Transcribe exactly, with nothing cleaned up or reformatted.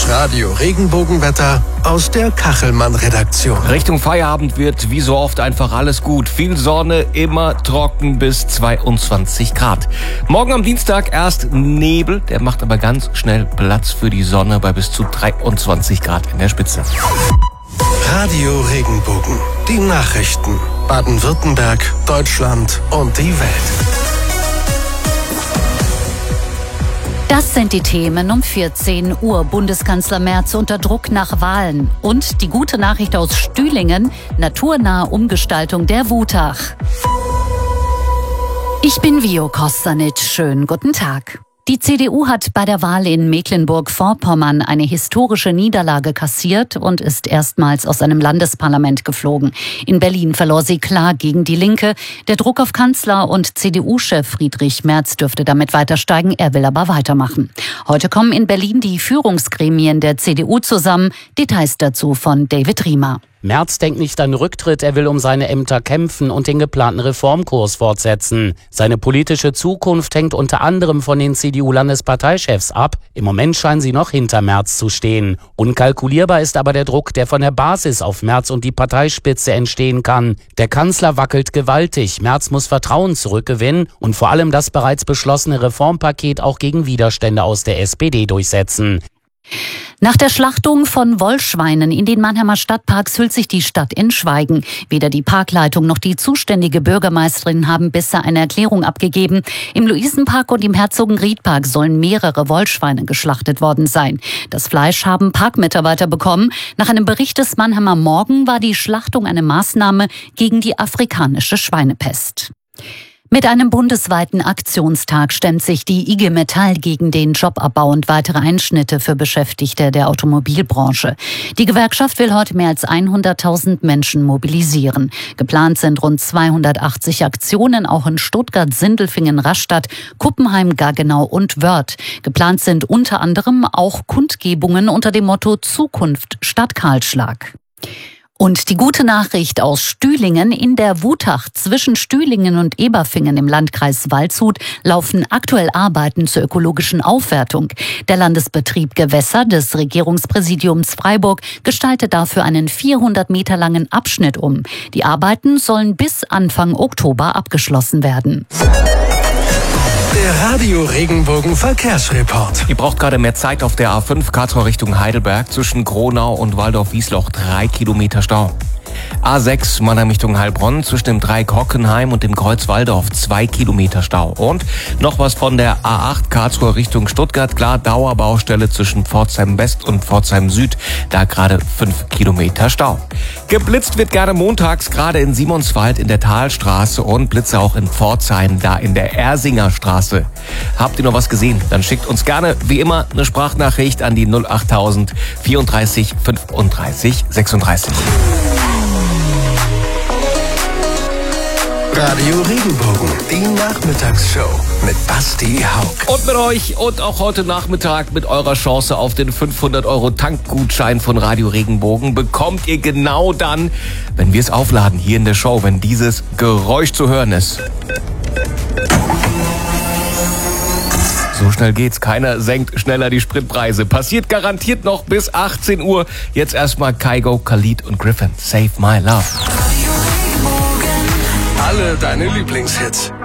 Das Radio Regenbogenwetter aus der Kachelmann-Redaktion. Richtung Feierabend wird wie so oft einfach alles gut. Viel Sonne, immer trocken bis zweiundzwanzig Grad. Morgen am Dienstag erst Nebel, der macht aber ganz schnell Platz für die Sonne bei bis zu dreiundzwanzig Grad in der Spitze. Radio Regenbogen, die Nachrichten. Baden-Württemberg, Deutschland und die Welt. Das sind die Themen um vierzehn Uhr. Bundeskanzler Merz unter Druck nach Wahlen. Und die gute Nachricht aus Stühlingen, naturnahe Umgestaltung der Wutach. Ich bin Vio Kostanic. Schönen guten Tag. Die C D U hat bei der Wahl in Mecklenburg-Vorpommern eine historische Niederlage kassiert und ist erstmals aus einem Landesparlament geflogen. In Berlin verlor sie klar gegen die Linke. Der Druck auf Kanzler und C D U-Chef Friedrich Merz dürfte damit weiter steigen. Er will aber weitermachen. Heute kommen in Berlin die Führungsgremien der C D U zusammen. Details dazu von David Riemer. Merz denkt nicht an Rücktritt, er will um seine Ämter kämpfen und den geplanten Reformkurs fortsetzen. Seine politische Zukunft hängt unter anderem von den C D U-Landesparteichefs ab. Im Moment scheinen sie noch hinter Merz zu stehen. Unkalkulierbar ist aber der Druck, der von der Basis auf Merz und die Parteispitze entstehen kann. Der Kanzler wackelt gewaltig. Merz muss Vertrauen zurückgewinnen und vor allem das bereits beschlossene Reformpaket auch gegen Widerstände aus der S P D durchsetzen. Nach der Schlachtung von Wollschweinen in den Mannheimer Stadtparks hüllt sich die Stadt in Schweigen. Weder die Parkleitung noch die zuständige Bürgermeisterin haben bisher eine Erklärung abgegeben. Im Luisenpark und im Herzogenriedpark sollen mehrere Wollschweine geschlachtet worden sein. Das Fleisch haben Parkmitarbeiter bekommen. Nach einem Bericht des Mannheimer Morgen war die Schlachtung eine Maßnahme gegen die afrikanische Schweinepest. Mit einem bundesweiten Aktionstag stemmt sich die I G Metall gegen den Jobabbau und weitere Einschnitte für Beschäftigte der Automobilbranche. Die Gewerkschaft will heute mehr als hunderttausend Menschen mobilisieren. Geplant sind rund zweihundertachtzig Aktionen, auch in Stuttgart, Sindelfingen, Rastatt, Kuppenheim, Gaggenau und Wörth. Geplant sind unter anderem auch Kundgebungen unter dem Motto Zukunft statt Kahlschlag. Und die gute Nachricht aus Stühlingen: In der Wutach zwischen Stühlingen und Eberfingen im Landkreis Waldshut laufen aktuell Arbeiten zur ökologischen Aufwertung. Der Landesbetrieb Gewässer des Regierungspräsidiums Freiburg gestaltet dafür einen vierhundert Meter langen Abschnitt um. Die Arbeiten sollen bis Anfang Oktober abgeschlossen werden. Der Radio Regenbogen Verkehrsreport. Ihr braucht gerade mehr Zeit auf der A fünf Karlsruhe Richtung Heidelberg zwischen Gronau und Waldorf-Wiesloch. Drei Kilometer Stau. A sechs Mannheim Richtung Heilbronn zwischen dem Dreieck Hockenheim und dem Kreuz Waldorf. Zwei Kilometer Stau. Und noch was von der A acht Karlsruhe Richtung Stuttgart. Klar, Dauerbaustelle zwischen Pforzheim West und Pforzheim Süd. Da gerade fünf Kilometer Stau. Geblitzt wird gerne montags, gerade in Simonswald in der Talstraße und Blitze auch in Pforzheim, da in der Ersinger Straße. Habt ihr noch was gesehen? Dann schickt uns gerne, wie immer, eine Sprachnachricht an die null achttausend vierunddreißig fünfunddreißig sechsunddreißig. Radio Regenbogen, die Nachmittagsshow mit Basti Haug. Und mit euch und auch heute Nachmittag mit eurer Chance auf den fünfhundert Euro Tankgutschein von Radio Regenbogen bekommt ihr genau dann, wenn wir es aufladen hier in der Show, wenn dieses Geräusch zu hören ist. So schnell geht's. Keiner senkt schneller die Spritpreise. Passiert garantiert noch bis achtzehn Uhr. Jetzt erstmal Kygo, Khalid und Griffin. Save My Love. Alle deine Lieblingshits.